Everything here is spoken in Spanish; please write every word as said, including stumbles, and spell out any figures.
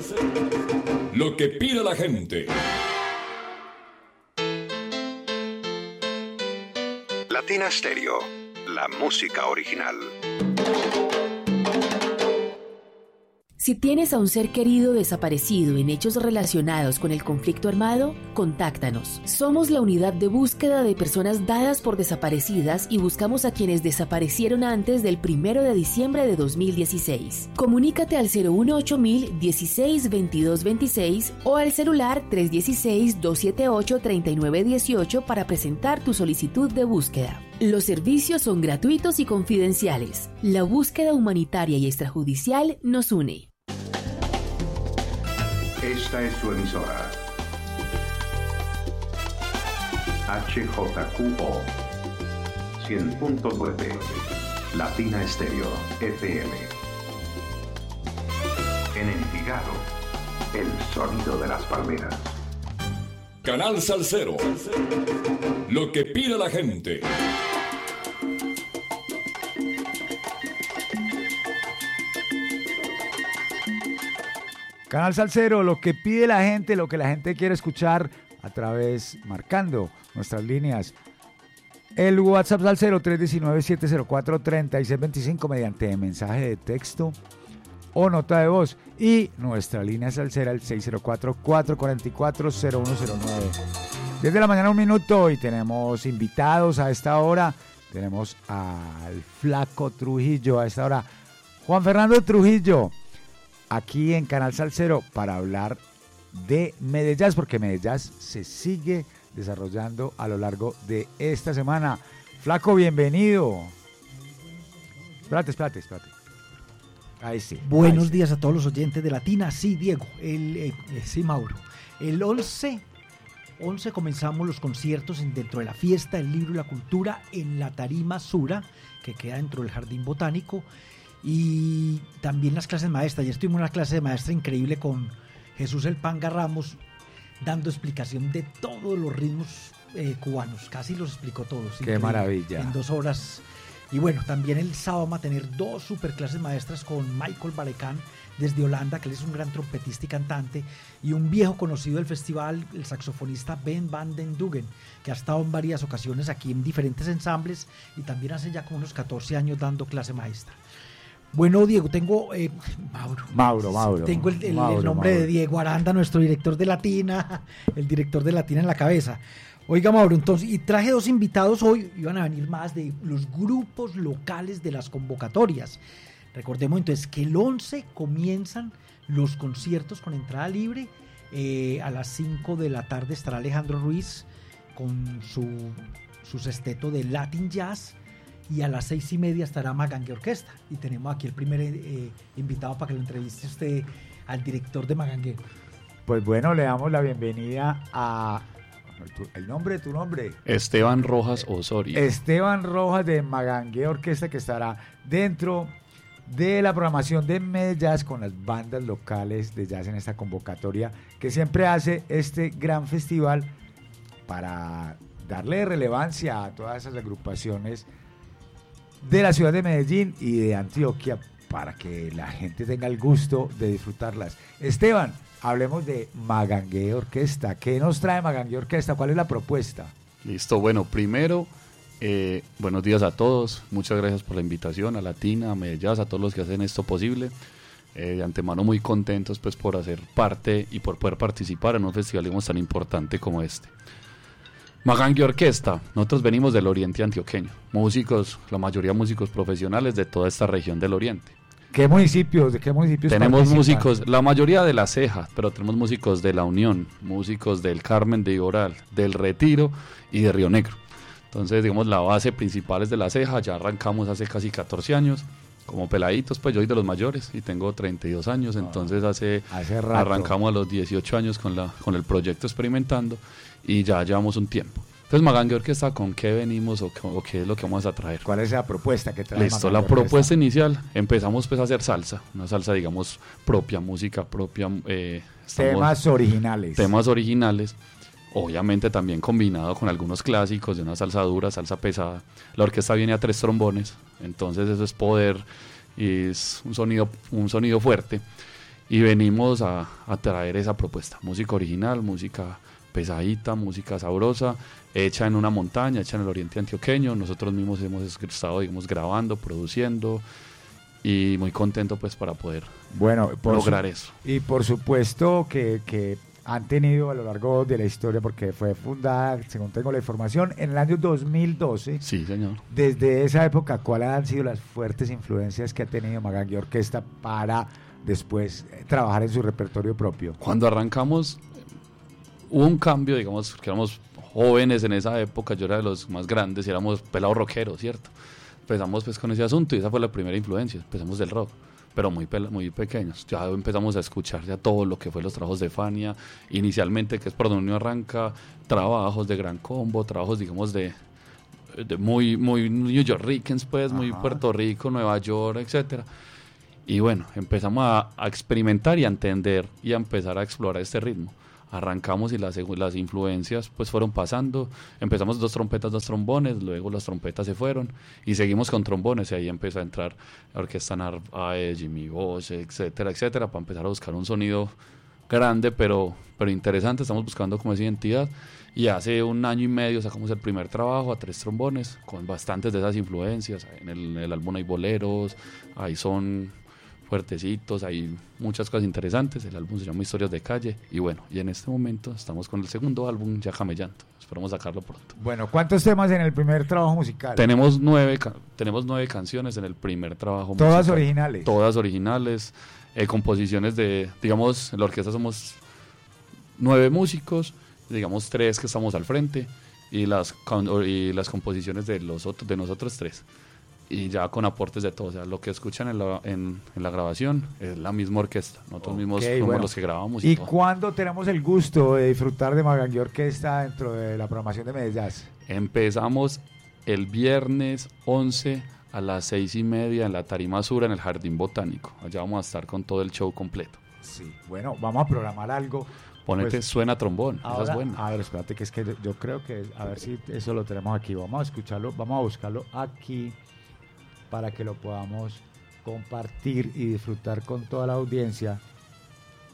Lo que pide la gente. Latina Stereo, la música original. Si tienes a un ser querido desaparecido en hechos relacionados con el conflicto armado, contáctanos. Somos la unidad de búsqueda de personas dadas por desaparecidas y buscamos a quienes desaparecieron antes del primero de diciembre de dos mil dieciséis. Comunícate al cero uno ocho mil dieciséis veintidós veintiséis o al celular tres uno seis, dos siete ocho, tres nueve uno ocho para presentar tu solicitud de búsqueda. Los servicios son gratuitos y confidenciales. La búsqueda humanitaria y extrajudicial nos une. Esta es su emisora. H J Q O cien punto nueve Latina Stereo F M. En Envigado, el sonido de las palmeras. Canal Salsero. Lo que pide la gente. Canal Salsero, lo que pide la gente, lo que la gente quiere escuchar a través, marcando nuestras líneas. El WhatsApp Salsero tres uno nueve, siete cero cuatro, tres seis dos cinco mediante mensaje de texto o nota de voz. Y nuestra línea salsera el seis cero cuatro, cuatro cuatro cuatro, cero uno cero nueve. diez de la mañana, un minuto, y tenemos invitados a esta hora. Tenemos al Flaco Trujillo a esta hora. Juan Fernando Trujillo, aquí en Canal Salsero para hablar de Medellín, porque Medellín se sigue desarrollando a lo largo de esta semana. Flaco, bienvenido. Espérate, espérate, espérate. Ahí sí. Buenos ahí sí. días a todos los oyentes de Latina. Sí, Diego, el, eh, sí, Mauro. El once, once comenzamos los conciertos en, dentro de la fiesta del libro y la cultura en la Tarima Sura, que queda dentro del Jardín Botánico. Y también las clases maestras. Ya estuvimos en una clase de maestra increíble con Jesús El Panga Ramos, dando explicación de todos los ritmos eh, cubanos. Casi los explicó todos. Qué maravilla. En dos horas. Y bueno, también el sábado vamos a tener dos super clases maestras con Michael Barekhan desde Holanda, que él es un gran trompetista y cantante, y un viejo conocido del festival, el saxofonista Ben van den Duggen, que ha estado en varias ocasiones aquí en diferentes ensambles y también hace ya como unos catorce años dando clase maestra. Bueno, Diego, tengo eh, Mauro. Mauro, Mauro. Tengo el, el, Mauro, el nombre Mauro. de Diego Aranda, nuestro director de Latina, el director de Latina en la cabeza. Oiga, Mauro, entonces, y traje dos invitados hoy, iban a venir más de los grupos locales de las convocatorias. Recordemos entonces que el once comienzan los conciertos con entrada libre. Eh, a las cinco de la tarde estará Alejandro Ruiz con su, su sexteto de Latin Jazz. Y a las seis y media estará Magangue Orquesta. Y tenemos aquí el primer eh, invitado para que lo entreviste usted al director de Magangue. Pues bueno, le damos la bienvenida a... ¿El nombre de tu nombre? Esteban Rojas Osorio. Esteban Rojas de Magangue Orquesta, que estará dentro de la programación de Medellín con las bandas locales de jazz en esta convocatoria que siempre hace este gran festival para darle relevancia a todas esas agrupaciones de la ciudad de Medellín y de Antioquia para que la gente tenga el gusto de disfrutarlas. Esteban, hablemos de Magangue Orquesta. ¿Qué nos trae Magangue Orquesta? ¿Cuál es la propuesta? Listo, bueno, primero, eh, buenos días a todos. Muchas gracias por la invitación a Latina, a Medellín, a todos los que hacen esto posible. Eh, de antemano muy contentos pues por hacer parte y por poder participar en un festival tan importante como este. Magangue Orquesta, nosotros venimos del oriente antioqueño, músicos, la mayoría músicos profesionales de toda esta región del oriente. ¿Qué municipios? ¿De qué municipios Tenemos participan? músicos, la mayoría de La Ceja, pero tenemos músicos de La Unión, músicos del Carmen de Iboral, del Retiro y de Río Negro. Entonces, digamos, la base principal es de La Ceja, ya arrancamos hace casi catorce años, como peladitos, pues yo soy de los mayores y tengo treinta y dos años, entonces hace, hace rato. arrancamos a los dieciocho años con, la, con el proyecto experimentando y ya llevamos un tiempo. Entonces, Magangue Orquesta, ¿con qué venimos o qué, o qué es lo que vamos a traer? ¿Cuál es la propuesta que trae Listo, Magangue la Orquesta? propuesta inicial, empezamos pues a hacer salsa, una salsa, digamos, propia, música propia. Eh, estamos, temas originales. Temas originales, obviamente también combinado con algunos clásicos de una salsa dura, salsa pesada. La orquesta viene a tres trombones, entonces eso es poder y es un sonido, un sonido fuerte. y venimos a, a traer esa propuesta, música original, música pesadita, música sabrosa, hecha en una montaña, hecha en el oriente antioqueño. Nosotros mismos hemos estado, digamos, grabando, produciendo, y muy contento pues para poder bueno, por lograr su, eso. Y por supuesto que, que han tenido a lo largo de la historia, porque fue fundada, según tengo la información, en el año dos mil doce. Sí, señor. Desde esa época, ¿cuáles han sido las fuertes influencias que ha tenido Magangué Orquesta para después eh, trabajar en su repertorio propio? Cuando arrancamos, hubo un cambio, digamos, que éramos jóvenes en esa época, yo era de los más grandes y éramos pelados rockeros, ¿cierto? Empezamos pues con ese asunto y esa fue la primera influencia, empezamos del rock, pero muy, muy pequeños. Ya empezamos a escuchar ya todo lo que fue los trabajos de Fania, inicialmente, que es por donde uno arranca, trabajos de Gran Combo, trabajos, digamos, de, de muy, muy New Yorkers, pues, muy Ajá. Puerto Rico, Nueva York, etcétera. Y bueno, empezamos a, a experimentar y a entender y a empezar a explorar este ritmo. Arrancamos y las, las influencias pues fueron pasando. Empezamos dos trompetas, dos trombones, luego las trompetas se fueron y seguimos con trombones, y ahí empezó a entrar la orquesta Narváez, Jimmy Bosch, etcétera, etcétera, para empezar a buscar un sonido grande pero, pero interesante. Estamos buscando como esa identidad, y hace un año y medio sacamos el primer trabajo a tres trombones con bastantes de esas influencias. En el, en el álbum hay boleros, hay son fuertecitos, hay muchas cosas interesantes. El álbum se llama Historias de Calle, y bueno, y en este momento estamos con el segundo álbum ya camellando, esperamos sacarlo pronto. Bueno, ¿cuántos temas en el primer trabajo musical? Tenemos nueve, tenemos nueve canciones en el primer trabajo ¿Todas musical. originales? Todas originales, eh, composiciones de, digamos, en la orquesta somos nueve músicos, digamos tres que estamos al frente, y las, y las composiciones de, los otros, de nosotros tres. Y ya con aportes de todo, o sea, lo que escuchan en la, en, en la grabación es la misma orquesta, nosotros Okay, mismos somos bueno. los que grabamos. ¿Y, ¿Y todo. cuándo tenemos el gusto de disfrutar de Magangué Orquesta dentro de la programación de Medellín? Empezamos el viernes once a las seis y media en la Tarima Sur, en el Jardín Botánico. Allá vamos a estar con todo el show completo. Sí, bueno, vamos a programar algo. Ponete Pues, Suena Trombón, ahora, esa es buena. a ver, espérate, que es que yo, yo creo que, a ver si eso lo tenemos aquí. Vamos a escucharlo, vamos a buscarlo aquí para que lo podamos compartir y disfrutar con toda la audiencia.